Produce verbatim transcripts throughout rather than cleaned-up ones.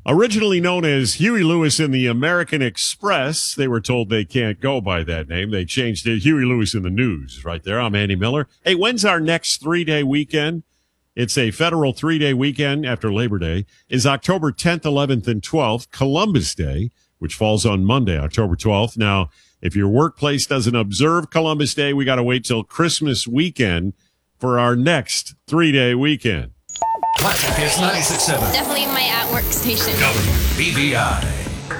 Originally known as Huey Lewis and the American Express, they were told they can't go by that name. They changed it. Huey Lewis in the News right there. I'm Andy Miller. Hey, when's our next three-day weekend? It's a federal three-day weekend after Labor Day. Is October tenth, eleventh, and twelfth. Columbus Day, which falls on Monday, October twelfth. Now, if your workplace doesn't observe Columbus Day, we got to wait till Christmas weekend for our next three-day weekend. Classic is ninety-six point seven. Definitely my at-work station. W B V I.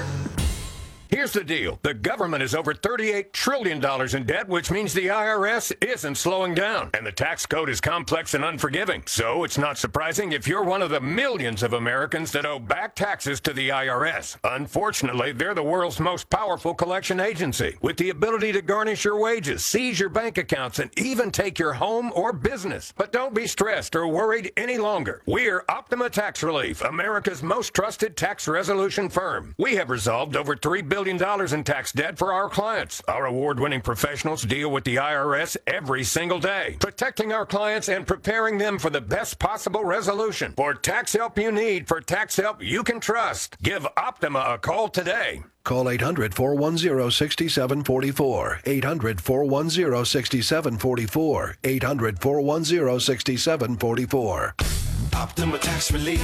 Here's the deal. The government is over thirty-eight trillion dollars in debt, which means the I R S isn't slowing down. And the tax code is complex and unforgiving. So it's not surprising if you're one of the millions of Americans that owe back taxes to the I R S. Unfortunately, they're the world's most powerful collection agency, with the ability to garnish your wages, seize your bank accounts, and even take your home or business. But don't be stressed or worried any longer. We're Optima Tax Relief, America's most trusted tax resolution firm. We have resolved over three billion dollars in tax debt for our clients. Our award-winning professionals deal with the I R S every single day, protecting our clients and preparing them for the best possible resolution. For tax help you need, for tax help you can trust, give Optima a call today. Call eight hundred, four one zero, six seven four four. eight hundred, four one zero, six seven four four. eight hundred, four one zero, six seven four four. Optima Tax Relief.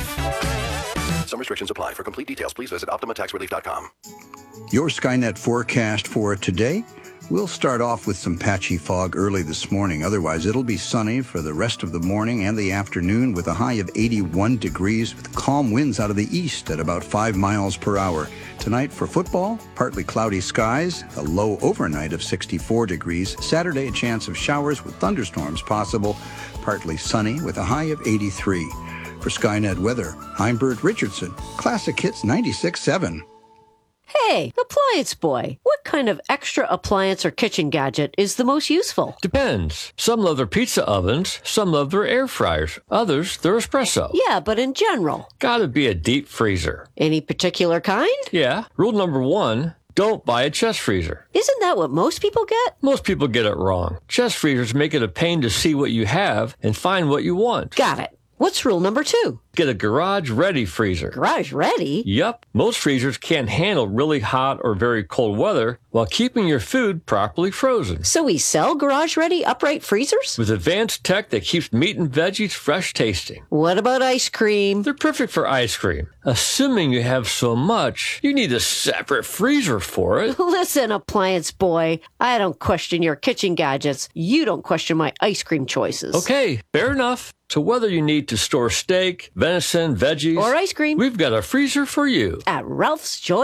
Some restrictions apply. For complete details, please visit optima tax relief dot com. Your Skynet forecast for today. We'll start off with some patchy fog early this morning. Otherwise, it'll be sunny for the rest of the morning and the afternoon with a high of eighty-one degrees with calm winds out of the east at about five miles per hour. Tonight for football, partly cloudy skies, a low overnight of sixty-four degrees. Saturday, a chance of showers with thunderstorms possible, partly sunny with a high of eighty-three. For Skynet Weather, I'm Bert Richardson, Classic Hits ninety-six point seven. Hey, Appliance Boy, what kind of extra appliance or kitchen gadget is the most useful? Depends. Some love their pizza ovens, some love their air fryers, others their espresso. Yeah, but in general. Gotta be a deep freezer. Any particular kind? Yeah. Rule number one, don't buy a chest freezer. Isn't that what most people get? Most people get it wrong. Chest freezers make it a pain to see what you have and find what you want. Got it. What's rule number two? Get a garage-ready freezer. Garage-ready? Yup. Most freezers can't handle really hot or very cold weather while keeping your food properly frozen. So we sell garage-ready upright freezers? With advanced tech that keeps meat and veggies fresh tasting. What about ice cream? They're perfect for ice cream. Assuming you have so much, you need a separate freezer for it. Listen, Appliance Boy, I don't question your kitchen gadgets. You don't question my ice cream choices. Okay, fair enough. So whether you need to store steak, venison, veggies, or ice cream, we've got a freezer for you. At Ralph's Joy